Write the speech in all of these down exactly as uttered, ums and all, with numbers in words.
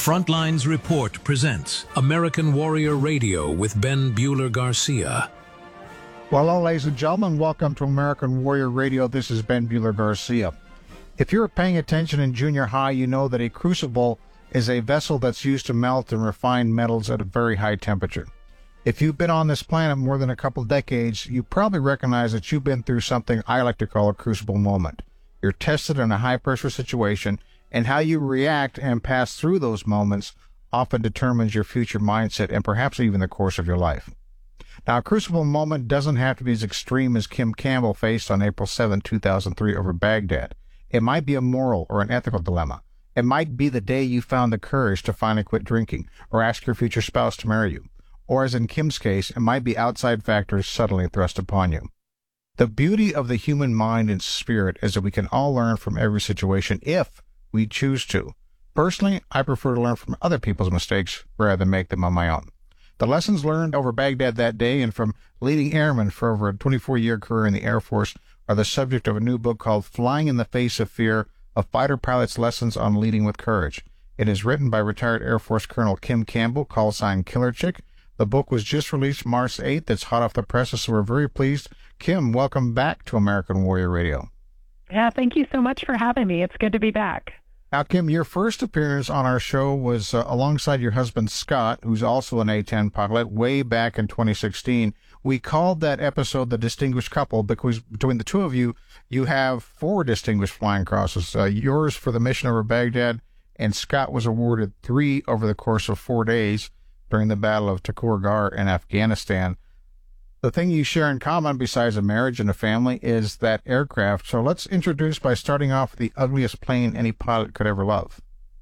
Frontlines Report presents American Warrior Radio with Ben Bueller-Garcia. Well, hello, ladies and gentlemen. Welcome to American Warrior Radio. This is Ben Bueller-Garcia. If you're paying attention in junior high, you know that a crucible is a vessel that's used to melt and refine metals at a very high temperature. If you've been on this planet more than a couple decades, you probably recognize that you've been through something I like to call a crucible moment. You're tested in a high-pressure situation, and how you react and pass through those moments often determines your future mindset and perhaps even the course of your life. Now, a crucible moment doesn't have to be as extreme as Kim Campbell faced on April seventh, two thousand three over Baghdad. It might be a moral or an ethical dilemma. It might be the day you found the courage to finally quit drinking or ask your future spouse to marry you. Or as in Kim's case, it might be outside factors suddenly thrust upon you. The beauty of the human mind and spirit is that we can all learn from every situation if we choose to. Personally, I prefer to learn from other people's mistakes rather than make them on my own. The lessons learned over Baghdad that day and from leading airmen for over a twenty-four-year career in the Air Force are the subject of a new book called Flying in the Face of Fear, A Fighter Pilot's Lessons on Leading with Courage. It is written by retired Air Force Colonel Kim Campbell, call sign Killer Chick. The book was just released March eighth. It's hot off the presses, so we're very pleased. Kim, welcome back to American Warrior Radio. Yeah, thank you so much for having me. It's good to be back. Now, Kim, your first appearance on our show was uh, alongside your husband, Scott, who's also an A ten pilot, way back in twenty sixteen. We called that episode The Distinguished Couple because between the two of you, you have four distinguished flying crosses, uh, yours for the mission over Baghdad, and Scott was awarded three over the course of four days during the Battle of Takur Ghar in Afghanistan. The thing you share in common, besides a marriage and a family, is that aircraft. So let's introduce by starting off with the ugliest plane any pilot could ever love.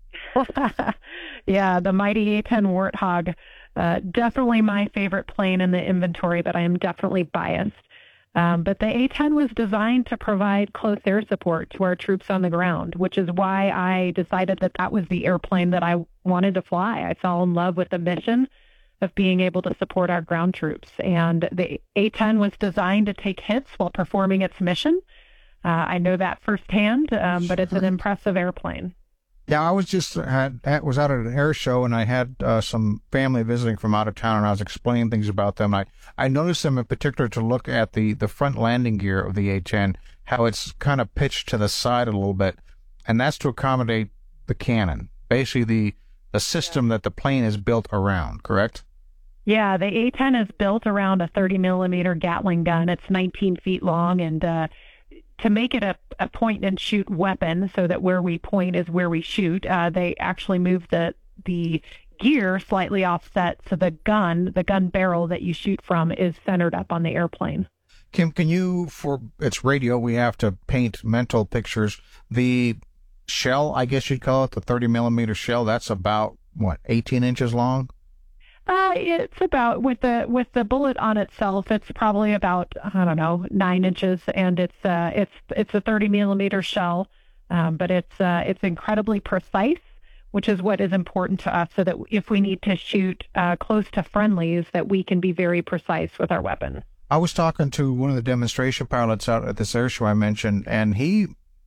Yeah, the mighty A ten Warthog. Uh, definitely my favorite plane in the inventory, but I am definitely biased. Um, but the A ten was designed to provide close air support to our troops on the ground, which is why I decided that that was the airplane that I wanted to fly. I fell in love with the mission of being able to support our ground troops. And the A ten was designed to take hits while performing its mission. Uh, I know that firsthand, um, but it's an impressive airplane. Yeah, I was just had, was out at an air show, and I had uh, some family visiting from out of town, and I was explaining things about them. I, I noticed them in particular to look at the, the front landing gear of the A ten, how it's kind of pitched to the side a little bit, and that's to accommodate the cannon, basically the, the system yeah. that the plane is built around, correct? Yeah, the A ten is built around a thirty millimeter Gatling gun. It's nineteen feet long, and uh, to make it a, a point-and-shoot weapon so that where we point is where we shoot, uh, they actually move the the gear slightly offset so the gun, the gun barrel that you shoot from is centered up on the airplane. Kim, can you, for it's radio, we have to paint mental pictures. The shell, I guess you'd call it, the thirty millimeter shell, that's about, what, eighteen inches long? Uh, it's about, with the with the bullet on itself, it's probably about, I don't know, nine inches, and it's uh, it's it's a thirty millimeter shell, um, but it's uh, it's incredibly precise, which is what is important to us, so that if we need to shoot uh, close to friendlies, that we can be very precise with our weapon. I was talking to one of the demonstration pilots out at this air show I mentioned, and he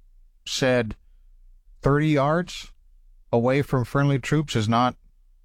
said thirty yards away from friendly troops is not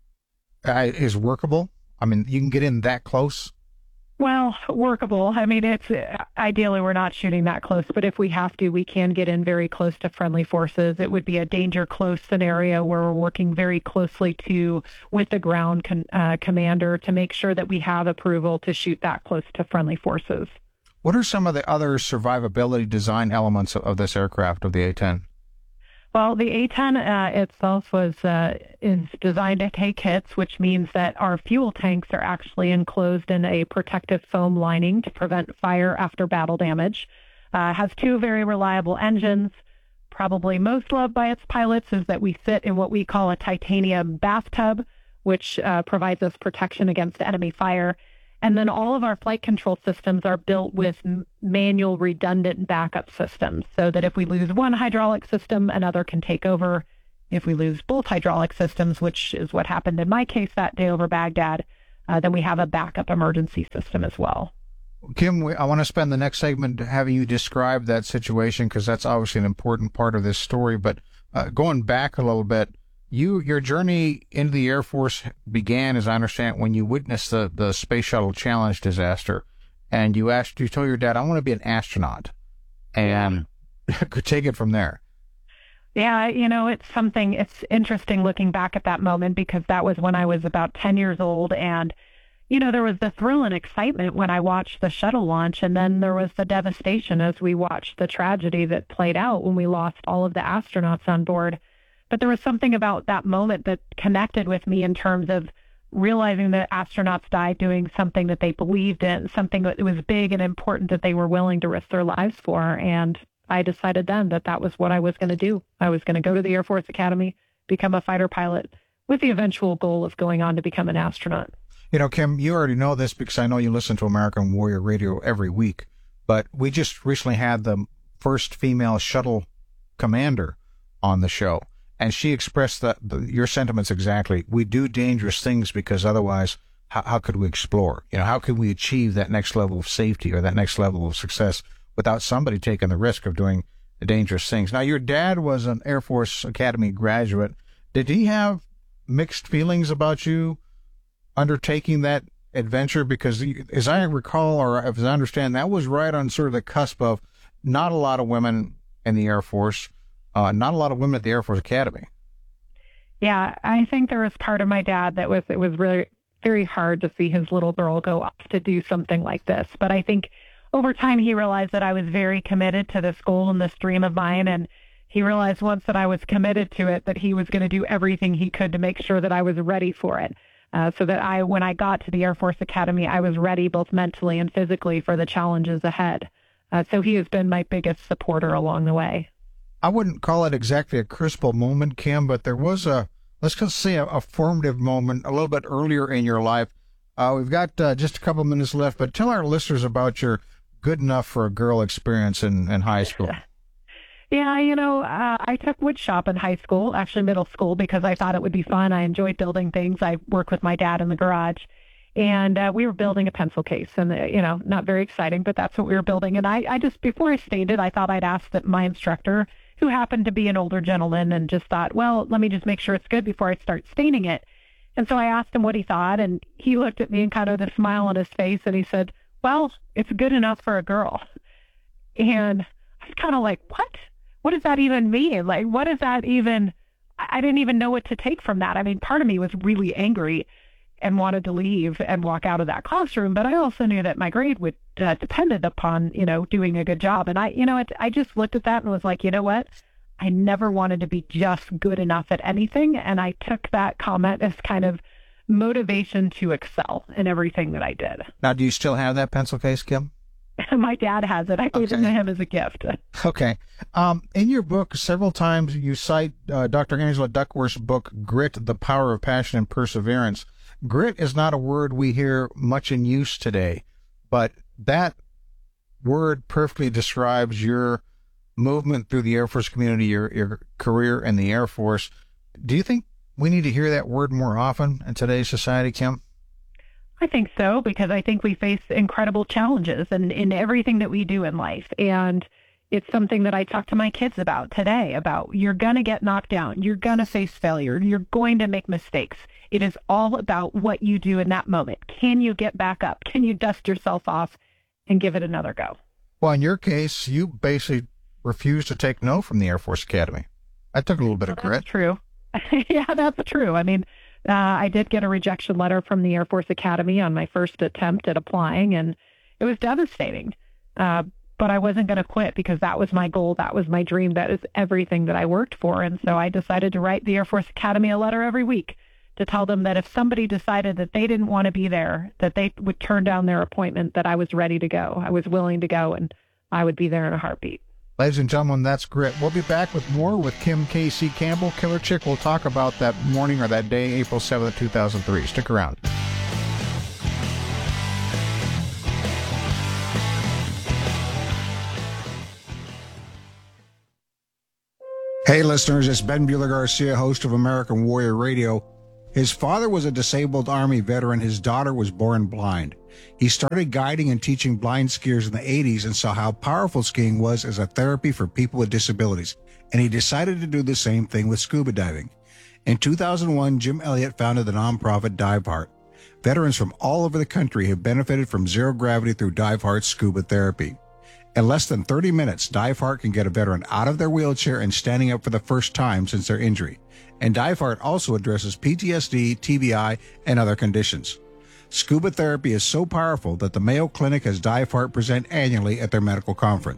Uh, is workable? I mean, you can get in that close? Well, workable. I mean, it's ideally we're not shooting that close, but if we have to, we can get in very close to friendly forces. It would be a danger close scenario where we're working very closely to with the ground con, uh, commander to make sure that we have approval to shoot that close to friendly forces. What are some of the other survivability design elements of, of this aircraft, of the A ten? Well, the A ten uh, itself was uh, is designed to take hits, which means that our fuel tanks are actually enclosed in a protective foam lining to prevent fire after battle damage. Uh, has two very reliable engines. Probably most loved by its pilots is that we sit in what we call a titanium bathtub, which uh, provides us protection against enemy fire. And then all of our flight control systems are built with m- manual redundant backup systems, so that if we lose one hydraulic system, another can take over. If we lose both hydraulic systems, which is what happened in my case that day over Baghdad, uh, then we have a backup emergency system as well. Kim, we, I want to spend the next segment having you describe that situation, because that's obviously an important part of this story. But uh, going back a little bit, You, your journey into the Air Force began, as I understand, when you witnessed the, the Space Shuttle Challenge disaster, and you asked, you told your dad, "I want to be an astronaut," and could take it from there. Yeah, you know, it's something, it's interesting looking back at that moment, because that was when I was about ten years old, and, you know, there was the thrill and excitement when I watched the shuttle launch, and then there was the devastation as we watched the tragedy that played out when we lost all of the astronauts on board. But there was something about that moment that connected with me in terms of realizing that astronauts died doing something that they believed in, something that was big and important that they were willing to risk their lives for. And I decided then that that was what I was going to do. I was going to go to the Air Force Academy, become a fighter pilot, with the eventual goal of going on to become an astronaut. You know, Kim, you already know this because I know you listen to American Warrior Radio every week, but we just recently had the first female shuttle commander on the show. And she expressed that the, your sentiments exactly. We do dangerous things because otherwise, how, how could we explore? You know, how could we achieve that next level of safety or that next level of success without somebody taking the risk of doing dangerous things? Now, your dad was an Air Force Academy graduate. Did he have mixed feelings about you undertaking that adventure? Because as I recall, or as I understand, that was right on sort of the cusp of not a lot of women in the Air Force. Uh, not a lot of women at the Air Force Academy. Yeah, I think there was part of my dad that was, it was really very hard to see his little girl go off to do something like this. But I think over time he realized that I was very committed to this goal and this dream of mine. And he realized once that I was committed to it, that he was going to do everything he could to make sure that I was ready for it. Uh, so that I, when I got to the Air Force Academy, I was ready both mentally and physically for the challenges ahead. Uh, so he has been my biggest supporter along the way. I wouldn't call it exactly a crucible moment, Kim, but there was a, let's just say a, a formative moment a little bit earlier in your life. Uh, we've got uh, just a couple minutes left, but tell our listeners about your good enough for a girl experience in, in high school. Yeah, you know, uh, I took wood shop in high school, actually middle school, because I thought it would be fun. I enjoyed building things. I worked with my dad in the garage, and uh, we were building a pencil case, and, uh, you know, not very exciting, but that's what we were building. And I, I just, before I stained it, I thought I'd ask that my instructor, who happened to be an older gentleman, and just thought, well, let me just make sure it's good before I start staining it. And so I asked him what he thought, and he looked at me and kind of with a smile on his face, and he said, well, it's good enough for a girl. And I was kind of like, what? What does that even mean? Like, what does that even, I didn't even know what to take from that. I mean, part of me was really angry and wanted to leave and walk out of that classroom, but I also knew that my grade would uh, depended upon, you know, doing a good job. And I, you know, it, I just looked at that and was like, you know what? I never wanted to be just good enough at anything. And I took that comment as kind of motivation to excel in everything that I did. Now, do you still have that pencil case, Kim? My dad has it. I gave Okay. it to him as a gift. Okay. Um, in your book, several times you cite uh, Doctor Angela Duckworth's book, Grit, The Power of Passion and Perseverance. Grit is not a word we hear much in use today, but that word perfectly describes your movement through the Air Force community, your, your career in the Air Force. Do you think we need to hear that word more often in today's society, Kim? I think so, because I think we face incredible challenges in, in everything that we do in life. And it's something that I talk to my kids about today, about you're going to get knocked down. You're going to face failure. You're going to make mistakes. It is all about what you do in that moment. Can you get back up? Can you dust yourself off and give it another go? Well, in your case, you basically refused to take no from the Air Force Academy. That took a little bit Well, of grit. That's true. Yeah, that's true. I mean, uh, I did get a rejection letter from the Air Force Academy on my first attempt at applying, and it was devastating. Uh, but I wasn't going to quit because that was my goal. That was my dream. That is everything that I worked for. And so I decided to write the Air Force Academy a letter every week to tell them that if somebody decided that they didn't want to be there, that they would turn down their appointment, that I was ready to go. I was willing to go, and I would be there in a heartbeat. Ladies and gentlemen, that's Grit. We'll be back with more with Kim K C Campbell, Killer Chick. We'll talk about that morning or that day, April seventh, two thousand three. Stick around. Hey, listeners, it's Ben Bueller Garcia, host of American Warrior Radio. His father was a disabled Army veteran. His daughter was born blind. He started guiding and teaching blind skiers in the eighties and saw how powerful skiing was as a therapy for people with disabilities. And he decided to do the same thing with scuba diving. In two thousand one, Jim Elliott founded the nonprofit Dive Heart. Veterans from all over the country have benefited from zero gravity through Dive Heart's scuba therapy. In less than thirty minutes, Dive Heart can get a veteran out of their wheelchair and standing up for the first time since their injury. And Dive Heart also addresses P T S D, T B I, and other conditions. Scuba therapy is so powerful that the Mayo Clinic has Dive Heart present annually at their medical conference.